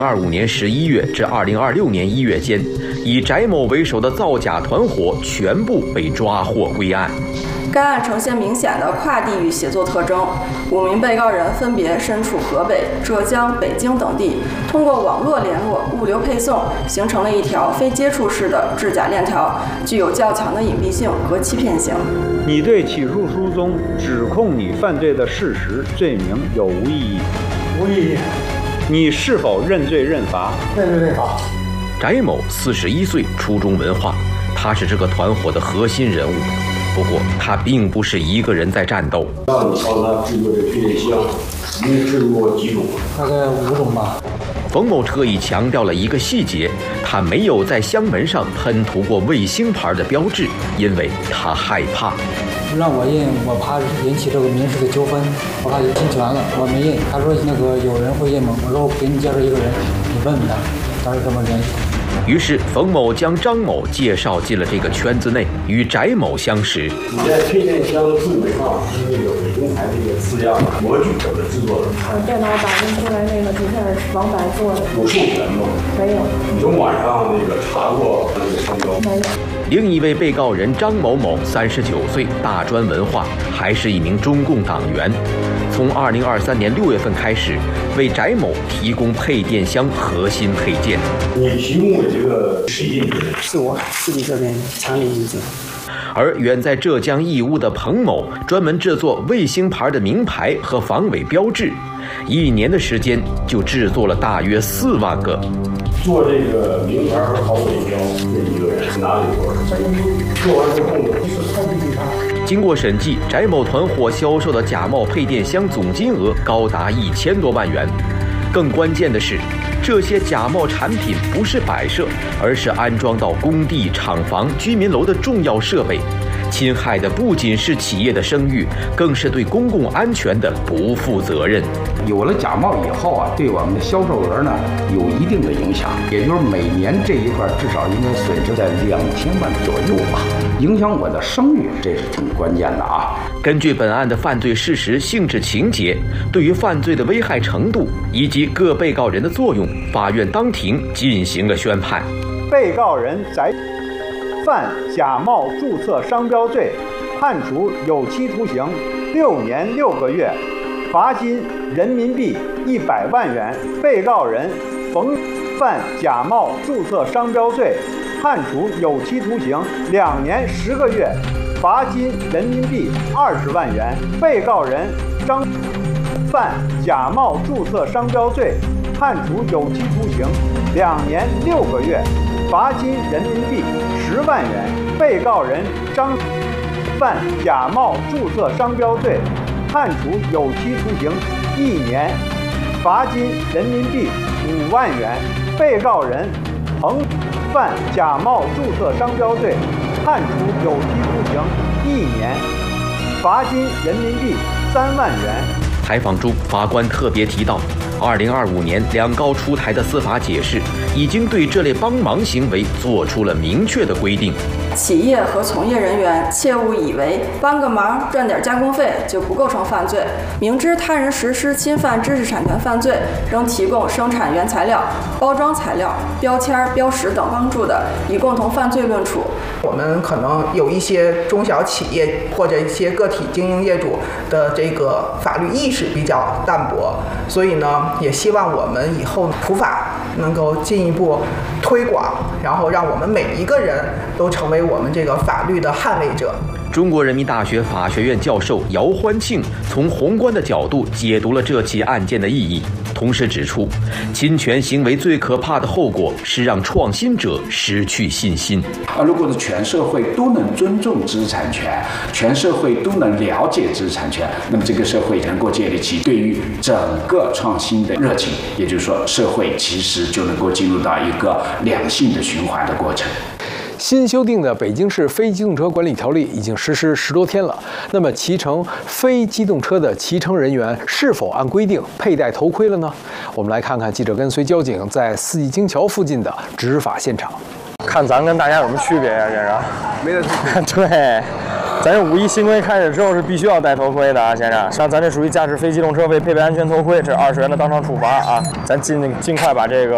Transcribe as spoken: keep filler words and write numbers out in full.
二五年十一月至二零二六年一月间，以翟某为首的造假团伙全部被抓获归案。 该案呈现明显的跨地域协作特征，五名被告人分别身处河北、浙江、北京等地，通过网络联络、物流配送，形成了一条非接触式的制假链条，具有较强的隐蔽性和欺骗性。 你对起诉书中指控你犯罪的事实、罪名有无异议？ 无异议。 你是否认罪认罚？ 认罪认罚。 翟某四十一岁，初中文化，他是这个团伙的核心人物。不过，他并不是一个人在战斗。 让你帮他制作这配电箱，你制作几种？ 大概五种吧。 冯某特意强调了一个细节，他没有在箱门上喷涂过卫星牌的标志，因为他害怕。 让我印，我怕引起这个民事的纠纷，我怕有侵权了，我没印。他说那个有人会印吗？我说我给你介绍一个人，你问问他。当时这么联系。 于是冯某将张某介绍进了这个圈子内，与翟某相识。 你在配电箱的柜门上是那个北京牌那个字样模具怎么制作的？ 嗯，电脑打印出来那个底下是网版做的。 有授权吗？ 没有。 你从网上那个查过那个商标？ 没有。 另一位被告人张某某，三十九岁，大专文化，还是一名中共党员。从二零二三年六月份开始，为翟某提供配电箱核心配件。 你提供的这个谁印的？ 是我自己这边强力印制。 而远在浙江义乌的彭某，专门制作卫星牌的名牌和防伪标志，一年的时间就制作了大约四万个。 做这个名牌和防伪标这一个人哪里活？做完之后呢，是太厉害。 经过审计，翟某团伙销售的假冒配电箱总金额高达一千多万元。更关键的是，这些假冒产品不是摆设，而是安装到工地、厂房、居民楼的重要设备，侵害的不仅是企业的声誉，更是对公共安全的不负责任。 有了假冒以后啊，对我们的销售额呢有一定的影响，也就是每年这一块至少应该损失在两千万左右吧，影响我的声誉，这是挺关键的啊。 根据本案的犯罪事实、性质、情节，对于犯罪的危害程度以及各被告人的作用，法院当庭进行了宣判。 被告人翟犯假冒注册商标罪，判处有期徒刑六年六个月，罚金人民币一百万元。被告人冯犯假冒注册商标罪，判处有期徒刑两年十个月，罚金人民币二十万元。被告人张犯假冒注册商标罪，判处有期徒刑两年六个月，罚金人民币十万元。被告人张犯假冒注册商标罪，判处有期徒刑一年，罚金人民币五万元。被告人彭犯假冒注册商标罪，判处有期徒刑一年，罚金人民币三万元。 采访中，法官特别提到，二零二五年两高出台的司法解释已经对这类帮忙行为做出了明确的规定。 企业和从业人员切勿以为帮个忙赚点加工费就不构成犯罪，明知他人实施侵犯知识产权犯罪，仍提供生产原材料、包装材料、标签、标识等帮助的，以共同犯罪论处。 我们可能有一些中小企业或者一些个体经营业主的这个法律意识比较淡薄，所以呢，也希望我们以后普法能够进一步推广，然后让我们每一个人都成为我们这个法律的捍卫者。 中国人民大学法学院教授姚欢庆从宏观的角度解读了这起案件的意义，同时指出，侵权行为最可怕的后果是让创新者失去信心。 啊，如果是全社会都能尊重知识产权，全社会都能了解知识产权，那么这个社会能够建立起对于整个创新的热情，也就是说，社会其实就能够进入到一个良性的循环的过程。 新修订的《北京市非机动车管理条例》已经实施十多天了。那么，骑乘非机动车的骑乘人员是否按规定佩戴头盔了呢？我们来看看记者跟随交警在四季青桥附近的执法现场。 看咱跟大家有什么区别呀、啊？先生， 没得区别。 对，咱这五一新规开始之后是必须要戴头盔的啊，先生。像咱这属于驾驶非机动车未配备安全头盔，这是二十元的当场处罚啊。咱尽尽快把这个